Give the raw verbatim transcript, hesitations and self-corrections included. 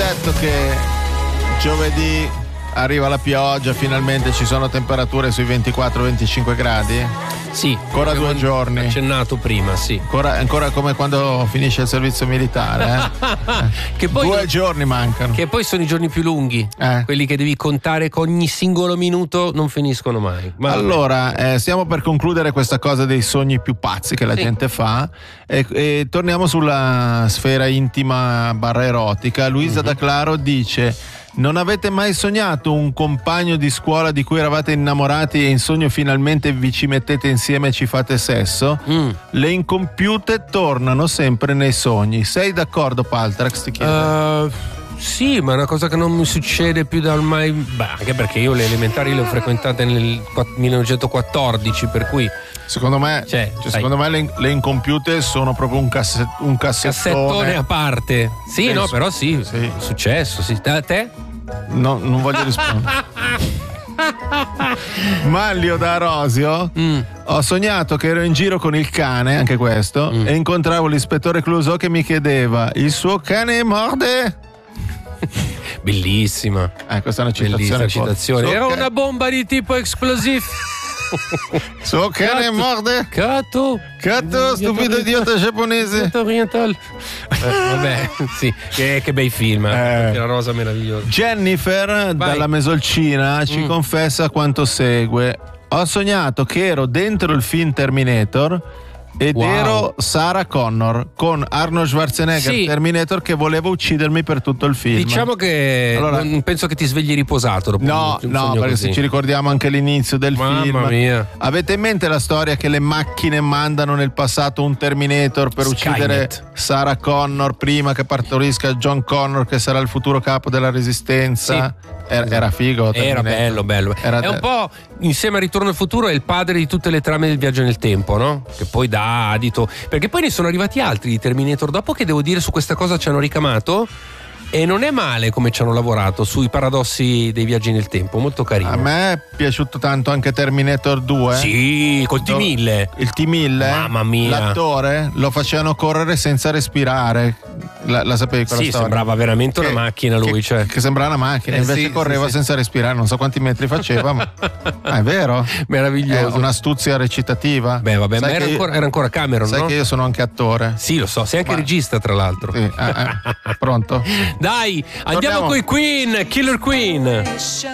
detto che giovedì arriva la pioggia, finalmente ci sono temperature sui ventiquattro venticinque gradi? Sì. Ancora due giorni. Accennato prima, sì. Ancora, ancora come quando finisce il servizio militare, eh? Che poi Due giorni mancano. Che poi sono i giorni più lunghi, eh. quelli che devi contare con ogni singolo minuto non finiscono mai. Ma allora, eh, stiamo per concludere questa cosa dei sogni più pazzi che la sì. gente fa e, e torniamo sulla sfera intima barra erotica. Luisa mm-hmm. da Claro dice: non avete mai sognato un compagno di scuola di cui eravate innamorati e in sogno finalmente vi ci mettete insieme e ci fate sesso? Mm. Le incompiute tornano sempre nei sogni. Sei d'accordo, Paltrax? Ti chiedo. Uh, sì, ma è una cosa che non mi succede più da ormai. Beh, anche perché io le elementari le ho frequentate nel millenovecentoquattordici, per cui. Secondo me, cioè, cioè, secondo me le, le incompiute sono proprio un, casse, un cassettone. Cassettone a parte. Sì, Penso. no, però sì, sì. È successo. Sì. Da te? No, non voglio rispondere. Maglio da Arosio. Mm. Ho sognato che ero in giro con il cane, anche questo, mm. e incontravo l'ispettore Clouseau che mi chiedeva: il suo cane morde? Bellissima. Eh, questa è una citazione. Bellissima citazione. So era che... una bomba di tipo explosivo. Suo cane Cato. Morde? Cato. Cato, stupido idiota giapponese. Oriental. Eh, vabbè, sì, che, che bei film. Eh. La rosa meravigliosa. Jennifer, Vai. dalla Mesolcina, ci mm. confessa quanto segue: ho sognato che ero dentro il film Terminator ed wow. ero Sarah Connor con Arnold Schwarzenegger, sì. Terminator, che voleva uccidermi per tutto il film. Diciamo che allora, non penso che ti svegli riposato dopo no, un, un no, perché così. se ci ricordiamo anche l'inizio del Mamma film. Mia. Avete in mente la storia che le macchine mandano nel passato un Terminator per Skynet. uccidere Sarah Connor prima che partorisca John Connor, che sarà il futuro capo della Resistenza? Sì. Era, era figo. Era bello, bello. Era è te- un po' insieme a Ritorno al futuro è il padre di tutte le trame del viaggio nel tempo, no? Che poi dà adito. Perché poi ne sono arrivati altri di Terminator dopo che devo dire su questa cosa ci hanno ricamato. E non è male come ci hanno lavorato sui paradossi dei viaggi nel tempo, molto carino. A me è piaciuto tanto anche Terminator due. Sì, col T mille. Il T mille? Mamma mia. L'attore lo facevano correre senza respirare. La, la sapevi quella sì, storia? Sembrava veramente che, una macchina lui. Che, cioè. che sembrava una macchina, eh, invece sì, correva sì, senza sì. respirare, non so quanti metri faceva, ma ah, è vero? Meraviglioso. È un'astuzia recitativa. Beh, vabbè, sai ma era ancora, era ancora Cameron, sai no? che io sono anche attore. Sì, lo so, sei anche ma... regista, tra l'altro. Sì, eh, eh. Pronto? Dai, andiamo con i Queen, Killer Queen.